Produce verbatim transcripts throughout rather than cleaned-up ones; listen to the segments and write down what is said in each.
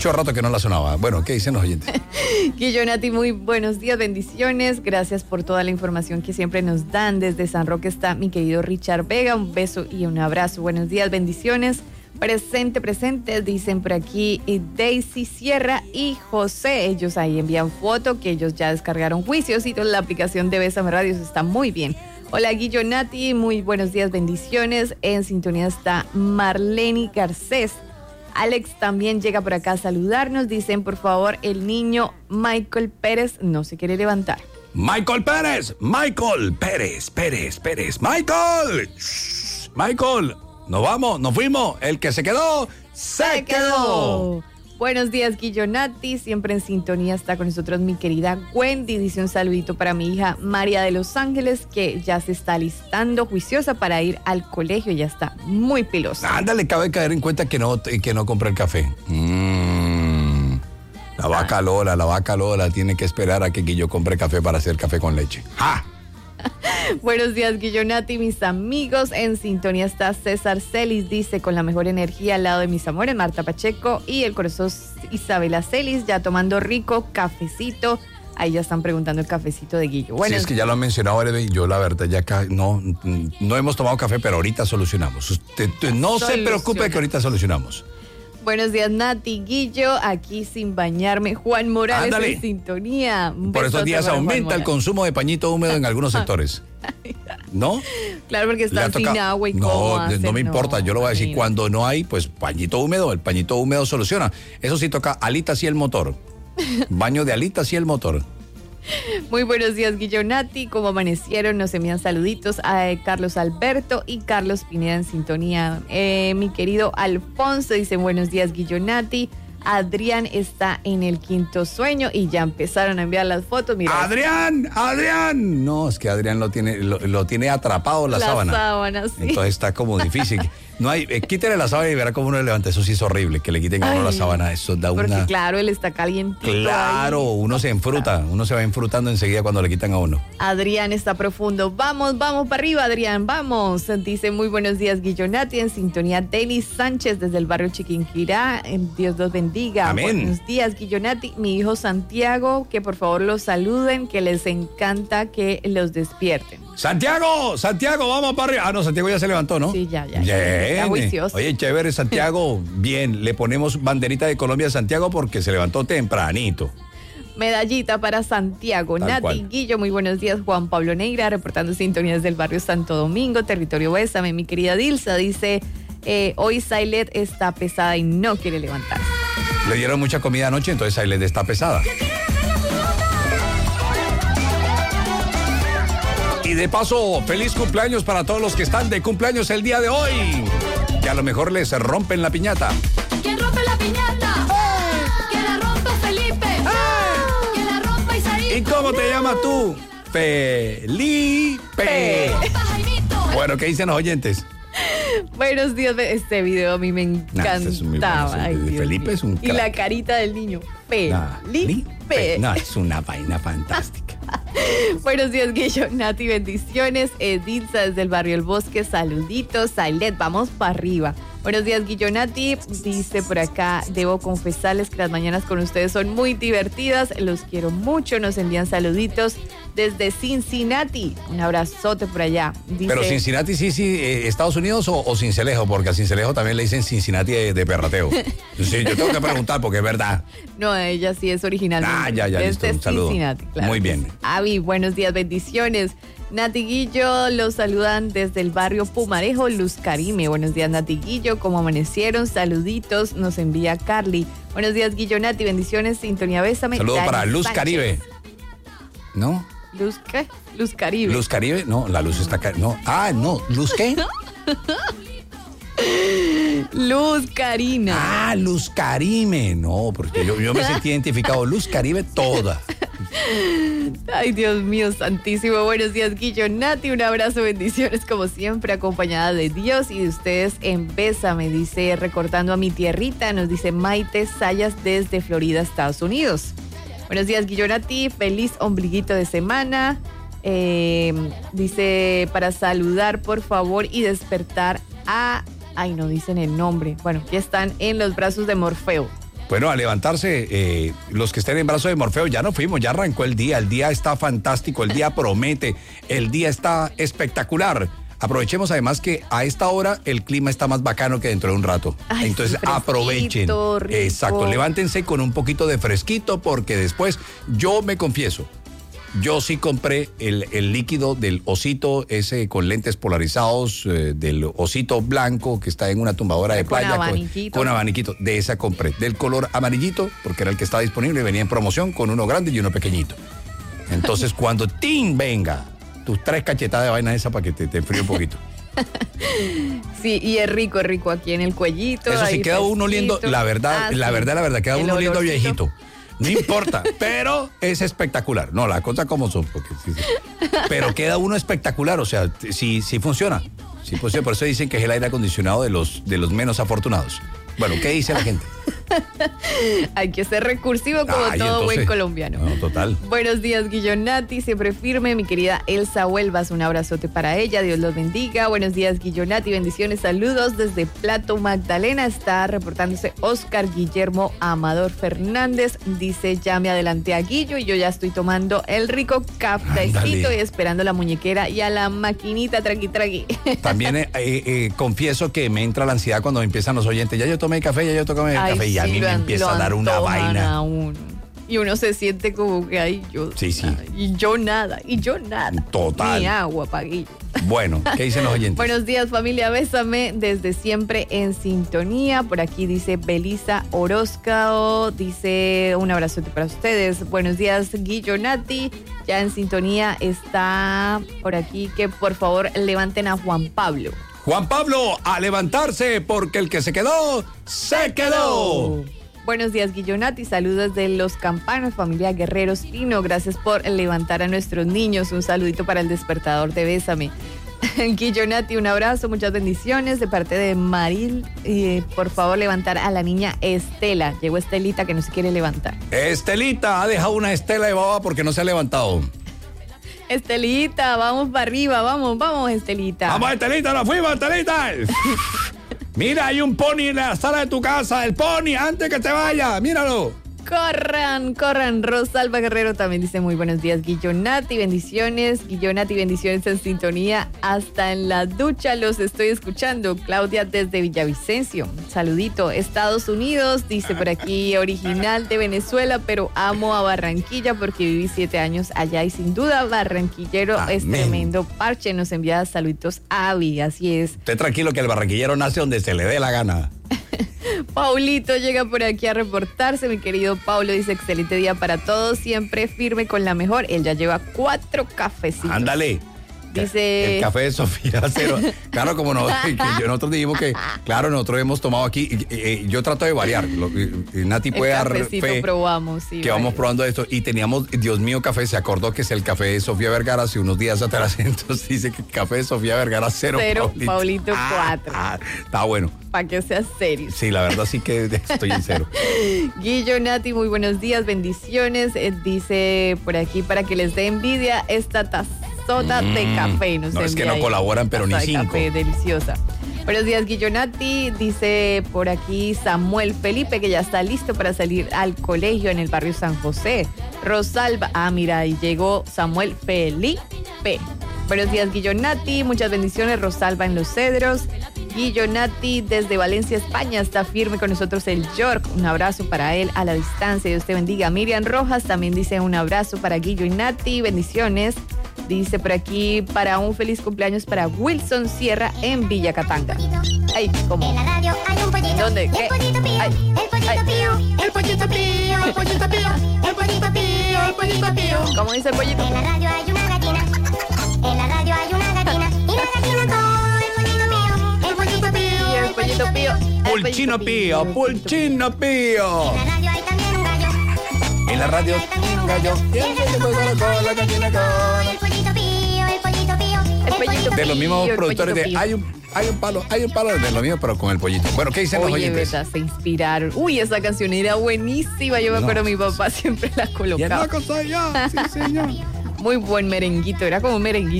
mucho rato que no la sonaba. Bueno, ¿qué dicen los oyentes? Guillo, Nati, muy buenos días, bendiciones. Gracias por toda la información que siempre nos dan. Desde San Roque está mi querido Richard Vega. Un beso y un abrazo. Buenos días, bendiciones. Presente, presente, dicen por aquí eh, Daisy Sierra y José. Ellos ahí envían foto que ellos ya descargaron juicios y toda la aplicación de Bésame Radios está muy bien. Hola, Guillo, Nati, muy buenos días, bendiciones. En sintonía está Marlene Garcés. Alex también llega por acá a saludarnos. Dicen, por favor, el niño Michael Pérez no se quiere levantar. Michael Pérez, Michael Pérez, Pérez, Pérez, Michael. Shh, Michael, nos vamos, nos fuimos. El que se quedó, se, se quedó. quedó. Buenos días, Guillo, Nati. Siempre en sintonía está con nosotros mi querida Wendy. Dice un saludito para mi hija María de Los Ángeles, que ya se está listando juiciosa para ir al colegio. Ya está muy pilosa. Ándale, cabe caer en cuenta que no, que no compra el café. Mm, la vaca Lola, la vaca Lola tiene que esperar a que Guillo compre café para hacer café con leche. ¡Ja! Buenos días, Guillo, Nati, mis amigos. En sintonía está César Celis, dice, con la mejor energía al lado de mis amores, Marta Pacheco y el corazón Isabela Celis, ya tomando rico cafecito. Ahí ya están preguntando el cafecito de Guillo. Bueno, sí, es que ya lo han mencionado, yo la verdad ya acá no, no hemos tomado café, pero ahorita solucionamos. Usted no se preocupe que ahorita solucionamos. Buenos días, Nati, Guillo, aquí sin bañarme, Juan Morales. Ándale. En sintonía. Un Por estos días aumenta el consumo de pañito húmedo en algunos sectores. ¿No? Claro, porque están sin agua y no, cómo no hacen, me importa, no, yo lo voy a decir, imagínate. cuando no hay, pues pañito húmedo, el pañito húmedo soluciona. Eso sí toca alitas y el motor. Baño de alitas y el motor. Muy buenos días, Guillo, Nati. ¿Cómo amanecieron? Nos envían saluditos a eh, Carlos Alberto y Carlos Pineda en sintonía. Eh, mi querido Alfonso dice, buenos días, Guillo, Nati. Adrián está en el quinto sueño y ya empezaron a enviar las fotos. Mira, ¡Adrián! ¡Adrián! No, es que Adrián lo tiene, lo, lo tiene atrapado la, la sábana. sábana, sí. Entonces está como difícil. No hay, eh, quítele la sábana y verá cómo uno le levanta. Eso sí es horrible, que le quiten a uno Ay, la sábana. Eso da porque una... Porque claro, él está caliente. Claro, ahí. uno se enfruta, uno se va enfrutando enseguida cuando le quitan a uno. Adrián está profundo. Vamos, vamos para arriba, Adrián, vamos. Dice, muy buenos días, Guillo, Nati, en sintonía Daily Sánchez desde el barrio Chiquinquirá. Dios los bendiga. Amén. Buenos días, Guillo, Nati. Mi hijo Santiago, que por favor los saluden, que les encanta que los despierten. ¡Santiago! ¡Santiago, vamos para arriba! Ah, no, Santiago ya se levantó, ¿no? Sí, ya, ya. Bien. Está juicioso. Oye, chévere, Santiago. Bien, le ponemos banderita de Colombia a Santiago porque se levantó tempranito. Medallita para Santiago. Tal Nati, cual. Guillo, muy buenos días. Juan Pablo Negra, reportando sintonías del barrio Santo Domingo, territorio Bésame. Mi querida Dilsa dice, eh, hoy Sailet está pesada y no quiere levantarse. Le dieron mucha comida anoche, entonces ahí les está pesada. Y de paso, feliz cumpleaños para todos los que están de cumpleaños el día de hoy. Que a lo mejor les rompen la piñata. ¿Quién rompe la piñata? ¡Hey! Que la rompa Felipe. ¡Hey! Que la rompa Isaí. ¿Y cómo te llamas tú? Felipe. Bueno, ¿qué dicen los oyentes? Buenos días, este video a mí me encantaba. Nah, este es muy bueno, Ay, Dios Felipe mío. es un Y crack. la carita del niño, Felipe. Nah, no, es una vaina fantástica. Buenos días, Guillo, Nati, bendiciones. Edilza desde el barrio El Bosque, saluditos. Sailet, vamos para arriba. Buenos días, Guillo, Nati. Dice por acá, debo confesarles que las mañanas con ustedes son muy divertidas. Los quiero mucho. Nos envían saluditos desde Cincinnati. Un abrazote por allá. Dice, Pero Cincinnati, sí, sí, eh, Estados Unidos o, o Cincelejo, porque a Cincelejo también le dicen Cincinnati de, de perrateo. Sí, yo tengo que preguntar porque es verdad. No, ella sí es original. Ah, ya, ya, listo, desde un saludo. Cincinnati, claro. Muy bien. Avi, buenos días, bendiciones. Nati Guillo, los saludan desde el barrio Pumarejo, Luz Carime. Buenos días, Nati Guillo, ¿cómo amanecieron? Saluditos, nos envía Carly. Buenos días, Guillo, Nati, bendiciones, sintonía Bésame. Saludo Dani para Luz Sánchez. Caribe. ¿No? ¿Luz qué? Luz Caribe. ¿Luz Caribe? No, la luz está... ca- No. Ah, no. ¿Luz qué? Luz Karina. Ah, Luz Carime. No, porque yo, yo me sentí identificado. Luz Caribe toda. Ay, Dios mío, santísimo. Buenos días, Guillo, Nati. Un abrazo, bendiciones, como siempre, acompañada de Dios y de ustedes en Bésame. Dice, recortando a mi tierrita, nos dice Maite Sayas desde Florida, Estados Unidos. Buenos días, Guillo, Nati. Feliz ombliguito de semana. Eh, dice, para saludar, por favor, y despertar a... Ay, no dicen el nombre. Bueno, ya están en los brazos de Morfeo. Bueno, a levantarse, eh, los que estén en brazos de Morfeo, ya no fuimos, ya arrancó el día, el día está fantástico, el día promete, el día está espectacular. Aprovechemos además que a esta hora el clima está más bacano que dentro de un rato. Ay, Entonces sí, aprovechen. rico. Exacto, levántense con un poquito de fresquito porque después, yo me confieso, yo sí compré el, el líquido del osito, ese con lentes polarizados, eh, del osito blanco que está en una tumbadora de Con playa. abaniquito. Con, con abaniquito. De esa compré. Del color amarillito, porque era el que estaba disponible, venía en promoción con uno grande y uno pequeñito. Entonces, cuando ¡tin! Venga, tus tres cachetadas de vaina esa para que te, te enfríe un poquito. Sí, y es rico, es rico aquí en el cuellito. Eso sí, ahí queda uno fresquito. oliendo, la verdad, Ah, la sí. verdad, la verdad, queda El uno oliendo olorcito. viejito. No importa, pero es espectacular. No, las cosas como son, porque sí, sí. Pero queda uno espectacular, o sea, sí, sí funciona. Sí funciona, por eso dicen que es el aire acondicionado de los, de los menos afortunados. Bueno, ¿qué dice la gente? Hay que ser recursivo como Ay, todo entonces, buen colombiano. No, total. Buenos días, Guillonati, siempre firme. Mi querida Elsa Huelvas, un abrazote para ella. Dios los bendiga. Buenos días, Guillonati, bendiciones, saludos desde Plato Magdalena. Está reportándose Oscar Guillermo Amador Fernández. Dice, ya me adelanté a Guillo y yo ya estoy tomando el rico cafecito Ándale. y esperando la muñequera y a la maquinita traqui traqui. También eh, eh, confieso que me entra la ansiedad cuando empiezan los oyentes. Ya yo tomé café, ya yo tomé Ay, café y a sí, mí lo me an- empieza lo a dar una antojan vaina. a uno. Y uno se siente como que ay, yo. Sí, sí. Y yo nada, y yo nada. Total. Ni agua, paguillo. Bueno, ¿qué dicen los oyentes? Buenos días, familia Bésame, desde siempre en sintonía. Por aquí dice Belisa Orozco, dice un abrazote para ustedes. Buenos días, Guillonati, ya en sintonía está por aquí que por favor levanten a Juan Pablo. Juan Pablo, a levantarse porque el que se quedó, se quedó. Buenos días, Guillonati. Saludos de Los Campanos, familia Guerreros Pino. Gracias por levantar a nuestros niños. Un saludito para el despertador de Bésame. Guillonati, un abrazo, muchas bendiciones de parte de Maril. Eh, por favor, levantar a la niña Estela. Llegó Estelita que no se quiere levantar. Estelita ha dejado una estela de baba porque no se ha levantado. Estelita, vamos para arriba, vamos, vamos, Estelita. Vamos, Estelita, nos fuimos, Estelita. Mira, hay un pony en la sala de tu casa. El pony, antes que te vaya, míralo. Corran, corran. Rosalba Guerrero también dice muy buenos días, Guillonati, bendiciones. Guillonati, bendiciones en sintonía. Hasta en la ducha los estoy escuchando. Claudia desde Villavicencio. Saludito. Estados Unidos, dice por aquí, original de Venezuela, pero amo a Barranquilla porque viví siete años allá y sin duda Barranquillero es Amén. tremendo parche. Nos envía saluditos Avi, así es. Esté tranquilo que el barranquillero nace donde se le dé la gana. Paulito llega por aquí a reportarse, mi querido Paulo dice excelente día para todos, siempre firme con la mejor, él ya lleva cuatro cafecitos. Ándale. Dice- El café de Sofía Cero. Claro, como no, que yo- nosotros dijimos que, claro, nosotros hemos tomado aquí, y- y- y yo trato de variar, lo- y- y Nati El puede dar cafecito fe probamos, sí, que vamos vale. probando esto, y teníamos, Dios mío, café, se acordó que es el café de Sofía Vergara hace unos días atrás, entonces dice que café de Sofía Vergara cero, Cero, Paulito, cuatro. Ah, está bueno, Para que seas serio. sí, la verdad sí que estoy en cero. Guillo Nati, muy buenos días, bendiciones. Eh, dice por aquí para que les dé envidia esta tazota de Mm, café. Nos no, es que envía no ahí colaboran, pero taza ni de cinco. Café, deliciosa. Buenos días, Guillo Nati. Dice por aquí Samuel Felipe que ya está listo para salir al colegio en el barrio San José. Rosalba, ah, mira, ahí llegó Samuel Felipe. Buenos días, Guillo Nati. Muchas bendiciones, Rosalba en Los Cedros. Guillo Nati desde Valencia, España, está firme con nosotros el York. Un abrazo para él a la distancia. Dios te bendiga. Miriam Rojas también dice un abrazo para Guillo y Nati. Bendiciones. Dice por aquí para un feliz cumpleaños para Wilson Sierra en Villa Catanga. Ay, ¿cómo? En la radio hay un pollito. ¿Dónde? Y ¿Qué? el pollito pío. Ay, El pollito ay. pío. El pollito pío. El pollito pío. El pollito pío. El pollito pío. ¿Cómo dice el pollito? En la radio hay una gallina. En la radio hay una gallina. Y la gallina todo. El pollito pío. El pollito pío. El pollito pío. El Pulchino pollito pío, el pulchino pío. En la radio hay también un gallo. En la radio hay también un gallo. Y el gallo cocoroco, la gallina con. El pollito pío. El pollito pío. El pollito De los mismos pío, el productores de pollito pío. hay un, hay un palo, hay un palo de lo mío, pero con el pollito. Bueno, ¿qué dicen los Oye, oyentes? verdad, se inspiraron. Uy, esa canción era buenísima. Yo me No. acuerdo, mi papá siempre la Y el colocaba. loco soy yo, sí señor. Muy buen merenguito, era como un merenguito.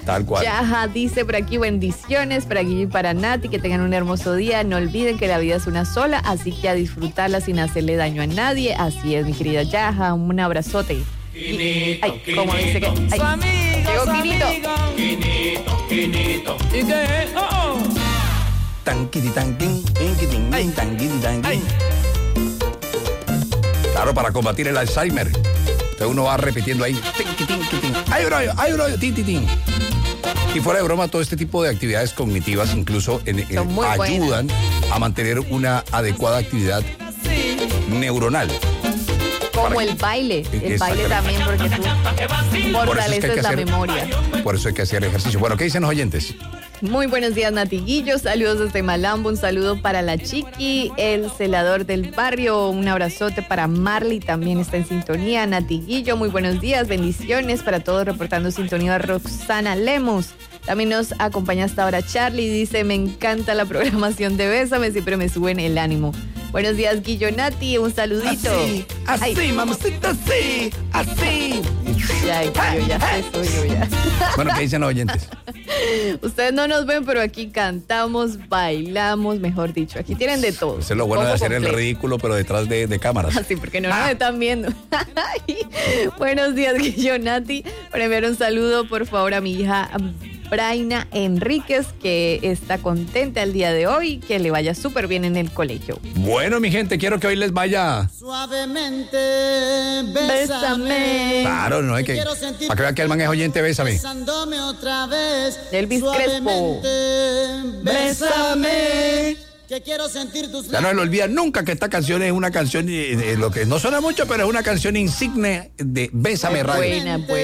Tal cual. Yaja dice por aquí bendiciones para Guillo y para Nati, que tengan un hermoso día. No olviden que la vida es una sola, así que a disfrutarla sin hacerle daño a nadie. Así es, mi querida Yaja, un abrazote. Y, ay, como dice que... Ay, llegó Quinito. Quinito, Quinito. ¿Y qué es? Oh, oh. Tanquiti, tanquín, inquitín, tanquiti, tanquín. Claro, para combatir el Alzheimer. Entonces uno va repitiendo ahí. Tinquitín, quitín. Hay un hoyo, hay un hoyo, tin, tin, tin. Y fuera de broma, todo este tipo de actividades cognitivas incluso en, en, ayudan buenas. a mantener una adecuada actividad neuronal. Como el baile, el baile también, porque tú fortaleces es la hacer, memoria. Por eso hay que hacer ejercicio. Bueno, ¿qué dicen los oyentes? Muy buenos días, Natiguillo. Saludos desde Malambo. Un saludo para la Chiqui, el celador del barrio. Un abrazote para Marley, también está en sintonía. Natiguillo, muy buenos días. Bendiciones para todos, reportando sintonía. Roxana Lemos. También nos acompaña hasta ahora Charlie. Dice, me encanta la programación de Bésame, siempre me suben el ánimo. Buenos días, Guillo, Nati, un saludito. Así, así, Ay. mamacita, así, así. Ya, Guillo, ya sé, soy yo ya. Bueno, ¿qué dicen los oyentes? Ustedes no nos ven, pero aquí cantamos, bailamos, mejor dicho. Aquí tienen de todo. Eso es lo bueno Como de hacer completo. el ridículo, pero detrás de, de cámaras. Así, porque no ah. nos están viendo. Buenos días, Guillo, Nati. Para enviar un saludo, por favor, a mi hija Braina Enríquez, que está contenta el día de hoy, que le vaya súper bien en el colegio. Bueno, mi gente, quiero que hoy les vaya suavemente, bésame. Bésame. Claro, no hay que... Para que vean que el man es oyente, Bésame. Besándome otra vez. Elvis Crespo. Bésame. Que quiero sentir tus Ya no se le olvida nunca que esta canción es una canción, eh, eh, lo que no suena mucho, pero es una canción insigne de Bésame Radio. Buena, buena.